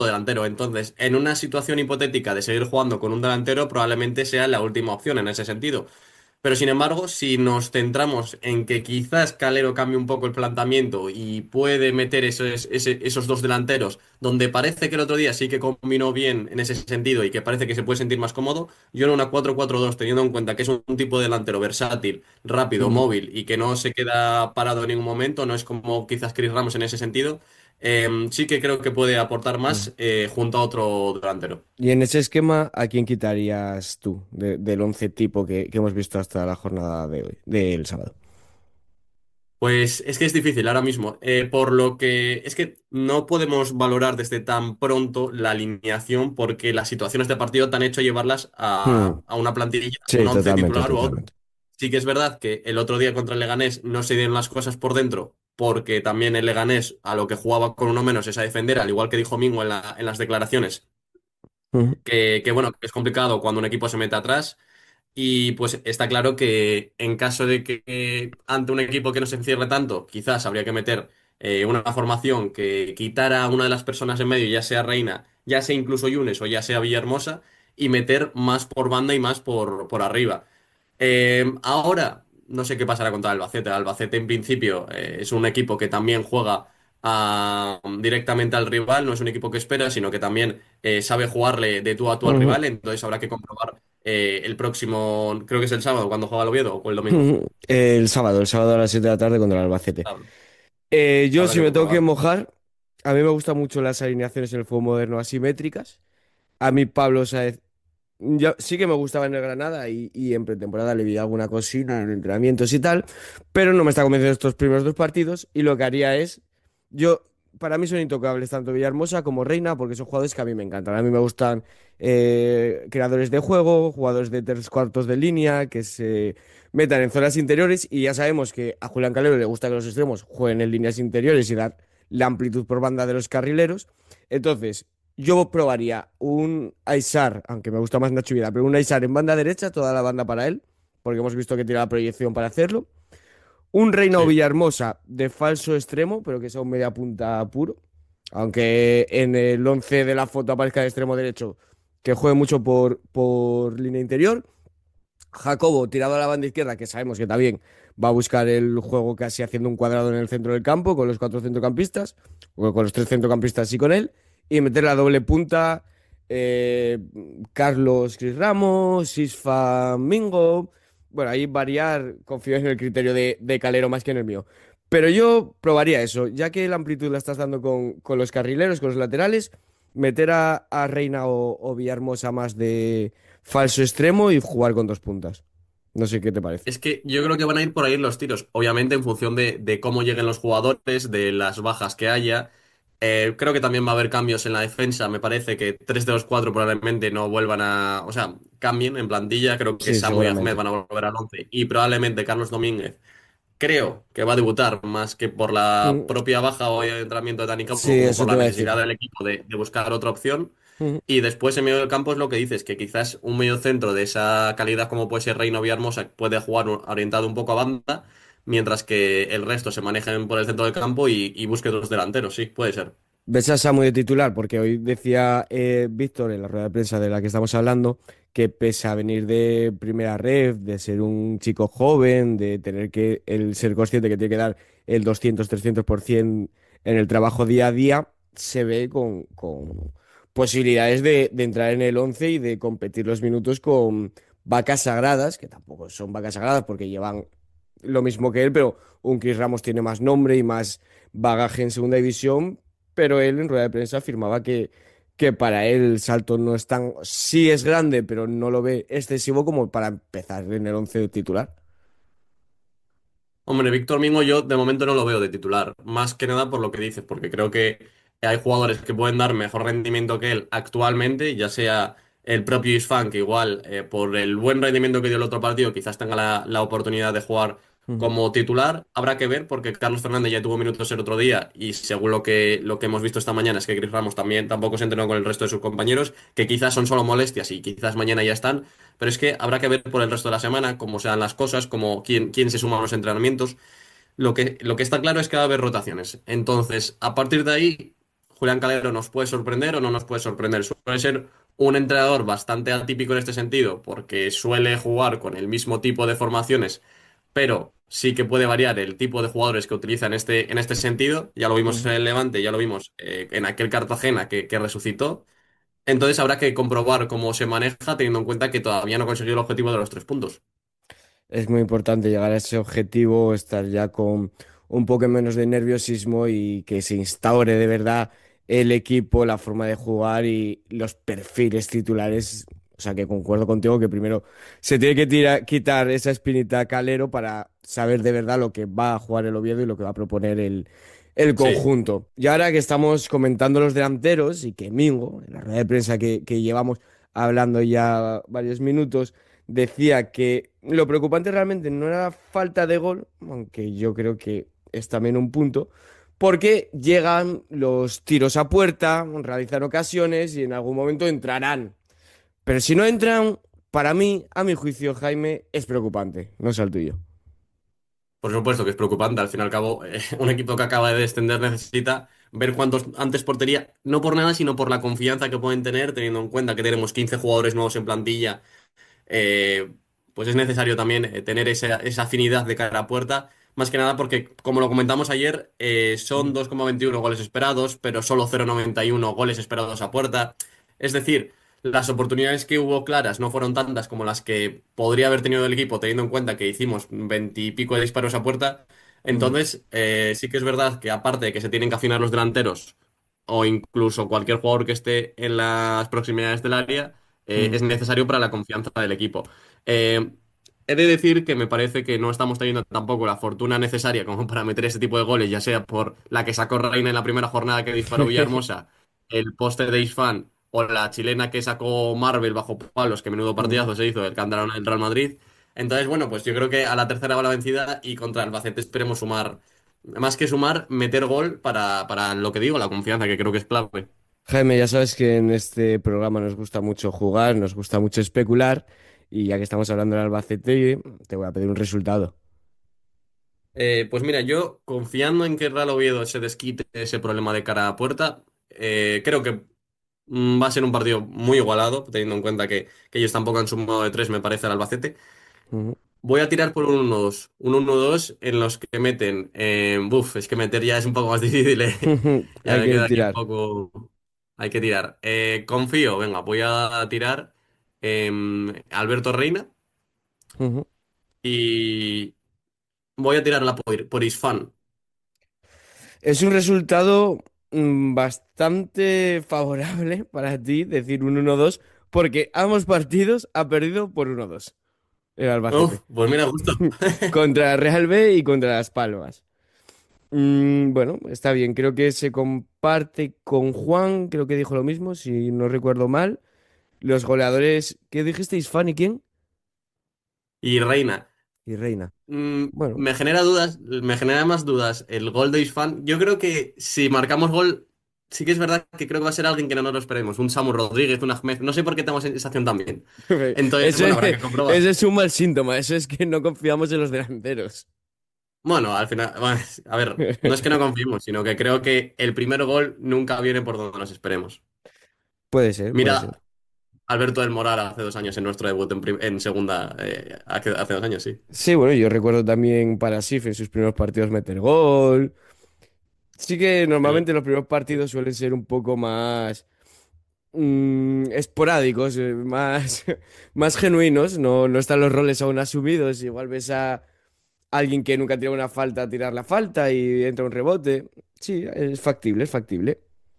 delantero. Entonces, en una situación hipotética de seguir jugando con un delantero, probablemente sea la última opción en ese sentido. Pero sin embargo, si nos centramos en que quizás Calero cambie un poco el planteamiento y puede meter esos dos delanteros, donde parece que el otro día sí que combinó bien en ese sentido y que parece que se puede sentir más cómodo, yo en una 4-4-2, teniendo en cuenta que es un tipo de delantero versátil, rápido, Ujú. móvil y que no se queda parado en ningún momento, no es como quizás Chris Ramos en ese sentido, sí que creo que puede aportar Ujú. más junto a otro delantero. Y en ese esquema, ¿a quién quitarías tú del 11 tipo que hemos visto hasta la jornada de hoy, del sábado? Pues es que es difícil ahora mismo, por lo que es que no podemos valorar desde tan pronto la alineación porque las situaciones de partido te han hecho llevarlas Hmm. a una plantilla, Sí, un once totalmente, titular o a otro. totalmente. Sí que es verdad que el otro día contra el Leganés no se dieron las cosas por dentro porque también el Leganés a lo que jugaba con uno menos es a defender, al igual que dijo Mingo en las declaraciones, Ujú. que bueno, que es complicado cuando un equipo se mete atrás. Y pues está claro que en caso de que ante un equipo que no se encierre tanto, quizás habría que meter una formación que quitara a una de las personas en medio, ya sea Reina, ya sea incluso Yunes o ya sea Villahermosa, y meter más por banda y más por arriba. Ahora, no sé qué pasará contra el Albacete. El Albacete, en principio, es un equipo que también juega directamente al rival, no es un equipo que espera, sino que también sabe jugarle de tú a tú al Ujú. rival. Entonces habrá que comprobar el próximo, creo que es el sábado, cuando juega el Oviedo o el domingo. Ujú. El sábado a las 7 de la tarde contra el Albacete. Ah, Yo, habrá si que me tengo que comprobar. mojar, a mí me gustan mucho las alineaciones en el fútbol moderno asimétricas. A mí Pablo Sáez sí que me gustaba en el Granada y en pretemporada le vi alguna cosina en entrenamientos y tal, pero no me está convenciendo estos primeros dos partidos y lo que haría es, yo, para mí son intocables tanto Villahermosa como Reina porque son jugadores que a mí me encantan. A mí me gustan creadores de juego, jugadores de tres cuartos de línea, que se metan en zonas interiores y ya sabemos que a Julián Calero le gusta que los extremos jueguen en líneas interiores y dar la amplitud por banda de los carrileros. Entonces, yo probaría un Aisar, aunque me gusta más Nacho Vidal, pero un Aisar en banda derecha, toda la banda para él, porque hemos visto que tiene la proyección para hacerlo. Un Reina o Sí. Villahermosa de falso extremo, pero que sea un media punta puro. Aunque en el 11 de la foto aparezca de extremo derecho, que juegue mucho por línea interior. Jacobo tirado a la banda izquierda, que sabemos que también va a buscar el juego casi haciendo un cuadrado en el centro del campo con los cuatro centrocampistas, o con los tres centrocampistas y con él, y meter la doble punta, eh, Carlos Cris Ramos, Isfa Mingo. Bueno, ahí variar, confío en el criterio de Calero más que en el mío. Pero yo probaría eso, ya que la amplitud la estás dando con los carrileros, con los laterales, meter a Reina o Villahermosa más de falso extremo y jugar con dos puntas. No sé qué te parece. Es que yo creo que van a ir por ahí los tiros, obviamente en función de cómo lleguen los jugadores, de las bajas que haya. Creo que también va a haber cambios en la defensa. Me parece que tres de los cuatro probablemente no vuelvan a, o sea, cambien en plantilla. Creo que Sí, Samu y Ahmed seguramente. van a volver al once y probablemente Carlos Domínguez. Creo que va a debutar más que por la Mm. propia baja o entrenamiento de Dani Cabo, Sí, como eso por te la iba a necesidad decir. del equipo de buscar otra opción. Mm. Y después en medio del campo es lo que dices, que quizás un medio centro de esa calidad como puede ser Reina Villahermosa puede jugar orientado un poco a banda, mientras que el resto se manejen por el centro del campo y busque otros delanteros, sí, puede ser. ¿Ves a Samu de titular? Porque hoy decía Víctor en la rueda de prensa de la que estamos hablando que pese a venir de primera ref, de ser un chico joven, de tener que el ser consciente que tiene que dar el 200-300% en el trabajo día a día, se ve con posibilidades de entrar en el 11 y de competir los minutos con vacas sagradas, que tampoco son vacas sagradas porque llevan lo mismo que él, pero un Chris Ramos tiene más nombre y más bagaje en segunda división, pero él en rueda de prensa afirmaba que para él el salto no es tan, sí es grande, pero no lo ve excesivo como para empezar en el 11 titular. Hombre, Víctor Mingo yo de momento no lo veo de titular, más que nada por lo que dices, porque creo que hay jugadores que pueden dar mejor rendimiento que él actualmente, ya sea el propio Isfan, que igual por el buen rendimiento que dio el otro partido quizás tenga la oportunidad de jugar Ujú. como titular. Habrá que ver, porque Carlos Fernández ya tuvo minutos el otro día y según lo que hemos visto esta mañana es que Chris Ramos también tampoco se entrenó con el resto de sus compañeros, que quizás son solo molestias y quizás mañana ya están. Pero es que habrá que ver por el resto de la semana cómo sean las cosas, cómo quién se suma a los entrenamientos. Lo que está claro es que va a haber rotaciones. Entonces, a partir de ahí, Julián Calero nos puede sorprender o no nos puede sorprender. Suele ser un entrenador bastante atípico en este sentido, porque suele jugar con el mismo tipo de formaciones, pero sí que puede variar el tipo de jugadores que utiliza en este sentido. Ya lo vimos en Ujú. el Levante, ya lo vimos en aquel Cartagena que resucitó. Entonces habrá que comprobar cómo se maneja, teniendo en cuenta que todavía no consiguió el objetivo de los 3 puntos. Es muy importante llegar a ese objetivo, estar ya con un poco menos de nerviosismo y que se instaure de verdad el equipo, la forma de jugar y los perfiles titulares. O sea que concuerdo contigo que primero se tiene que quitar esa espinita Calero para saber de verdad lo que va a jugar el Oviedo y lo que va a proponer el Sí, conjunto. Y ahora que estamos comentando los delanteros y que Mingo, en la rueda de prensa que llevamos hablando ya varios minutos, decía que lo preocupante realmente no era la falta de gol, aunque yo creo que es también un punto, porque llegan los tiros a puerta, realizan ocasiones y en algún momento entrarán. Pero si no entran, para mí, a mi juicio, Jaime, es preocupante, no es el tuyo. por supuesto que es preocupante. Al fin y al cabo, un equipo que acaba de descender necesita ver cuántos antes portería, no por nada, sino por la confianza que pueden tener, teniendo en cuenta que tenemos 15 jugadores nuevos en plantilla. eh, pues es necesario también tener esa afinidad de cara a puerta. Más que nada porque, como lo comentamos ayer, son Mm. 2,21 goles esperados, pero solo 0,91 goles esperados a puerta. Es decir, las oportunidades que hubo claras no fueron tantas como las que podría haber tenido el equipo, teniendo en cuenta que hicimos 20 y pico de disparos a puerta. Mm. Entonces, sí que es verdad que aparte de que se tienen que afinar los delanteros o incluso cualquier jugador que esté en las proximidades del área, Mm. es necesario para la confianza del equipo. Eh, He de decir que me parece que no estamos teniendo tampoco la fortuna necesaria como para meter este tipo de goles, ya sea por la que sacó Reina en la primera jornada que disparó Villahermosa, el poste de Isfán o la chilena que sacó Marvel bajo palos, que menudo Mm. partidazo se hizo el Cantarón del Real Madrid. Entonces, bueno, pues yo creo que a la tercera va la vencida y contra el Albacete esperemos sumar, más que sumar, meter gol para lo que digo, la confianza, que creo que es clave. Jaime, ya sabes que en este programa nos gusta mucho jugar, nos gusta mucho especular y ya que estamos hablando del Albacete, te voy a pedir un resultado. Pues mira, yo confiando en que el Real Oviedo se desquite ese problema de cara a puerta, creo que va a ser un partido muy igualado, teniendo en cuenta que ellos tampoco han sumado de 3, me parece, al Albacete. Ujú. Voy a tirar por un 1-2. Un 1-2 en los que meten. Buf, es que meter ya es un poco más difícil, ¿eh? Ya Hay me que queda aquí un tirar. poco. Hay que tirar. Confío, venga, voy a tirar Alberto Reina Ujú. y voy a tirarla por Isfán. Es un resultado bastante favorable para ti, decir un 1-2, porque ambos partidos ha perdido por 1-2 el Uf, Albacete. pues mira, justo. Contra Real B y contra Las Palmas. Bueno, está bien, creo que se comparte con Juan, creo que dijo lo mismo, si no recuerdo mal. Los goleadores, ¿qué dijisteis, Fan y quién? Y Reina. Y Reina. Bueno, Me genera dudas, me genera más dudas el gol de Isfán. Yo creo que si marcamos gol, sí que es verdad que creo que va a ser alguien que no nos lo esperemos. Un Samu Rodríguez, un Ahmed. No sé por qué tengo esa sensación también. Entonces, eso bueno, es, habrá que comprobar. eso es un mal síntoma, eso es que no confiamos en los delanteros. Bueno, al final, bueno, a ver, no es que no confiemos, sino que creo que el primer gol nunca viene por donde nos esperemos. Puede ser, puede ser. Mira, Alberto del Moral hace 2 años en nuestro debut en segunda, hace 2 años, sí. Sí, bueno, yo recuerdo también para Sif en sus primeros partidos meter gol. Sí que El- normalmente los primeros partidos suelen ser un poco más esporádicos, más, más genuinos, no están los roles aún asumidos. Igual ves a alguien que nunca tira una falta a tirar la falta y entra un rebote. Sí, es factible, es factible.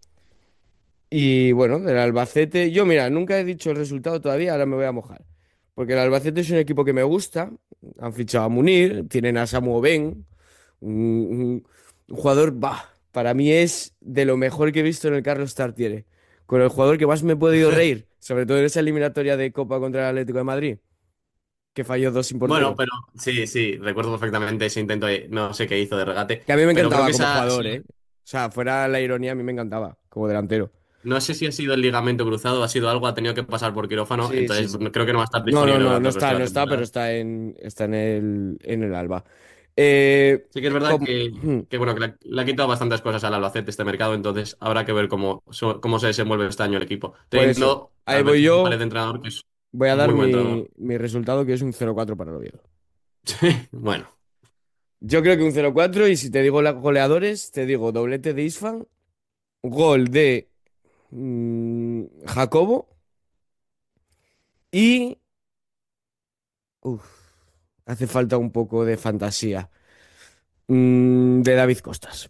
Y bueno, del Albacete, yo mira, nunca he dicho el resultado todavía, ahora me voy a mojar. Porque el Albacete es un equipo que me gusta. Han fichado a Munir, tienen a Samu Ben, un jugador, bah, para mí es de lo mejor que he visto en el Carlos Tartiere. Con el jugador que más me he podido reír, sobre todo en esa eliminatoria de Copa contra el Atlético de Madrid, que falló dos sin Bueno, portero. pero sí, sí, recuerdo perfectamente ese intento de, no sé qué hizo de regate, Que a mí me pero creo encantaba que como esa, jugador, ¿eh? O sea, fuera la ironía, a mí me encantaba como delantero. no sé si ha sido el ligamento cruzado, ha sido algo, ha tenido que pasar por quirófano, Sí, entonces sí. creo que no va a estar No, no, disponible no, durante el resto de la no está, pero temporada. está en el Alba. Sí que es verdad que, bueno, que le ha quitado bastantes cosas al Albacete este mercado, entonces habrá que ver cómo se desenvuelve este año el equipo. Por eso, Teniendo a ahí voy Alberto Suárez yo, de entrenador, que es voy a dar muy buen mi, entrenador. mi resultado, que es un 0-4 para el Oviedo. Bueno, Yo creo que un 0-4 y si te digo goleadores, te digo doblete de Isfan, gol de Jacobo y... uf, hace falta un poco de fantasía. De David Costas.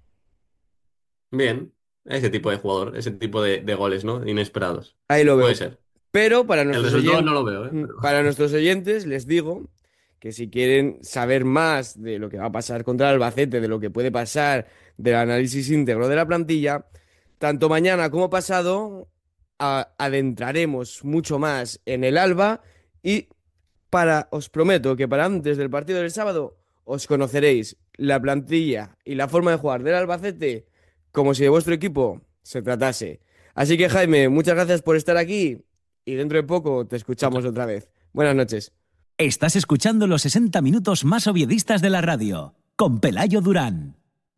bien. Ese tipo de jugador, ese tipo de goles, ¿no? Inesperados. Ahí lo Puede veo. ser. Pero El resultado no lo veo, ¿eh? Pero... para nuestros oyentes les digo que si quieren saber más de lo que va a pasar contra el Albacete, de lo que puede pasar, del análisis íntegro de la plantilla, tanto mañana como pasado adentraremos mucho más en el Alba y os prometo que para antes del partido del sábado os conoceréis la plantilla y la forma de jugar del Albacete como si de vuestro equipo se tratase. Así que Jaime, muchas gracias por estar aquí y dentro de poco te escuchamos otra vez. Buenas noches. Estás escuchando los 60 minutos más oviedistas de la radio, con Pelayo Durán.